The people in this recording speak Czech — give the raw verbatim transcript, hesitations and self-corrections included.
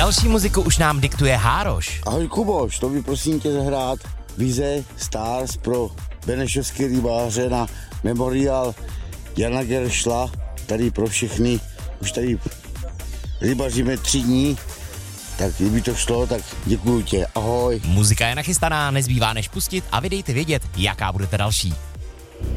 Další muziku už nám diktuje Hároš. Ahoj Kuboš, to by prosím tě zahrát Vize Stars pro benešovské rybáře na memoriál Jana Geršla, tady pro všechny, už tady rybaříme tři dní, tak kdyby to šlo, tak děkuju tě, ahoj. Muzika je nachystaná, nezbývá než pustit a vy dejte vědět, jaká budete další.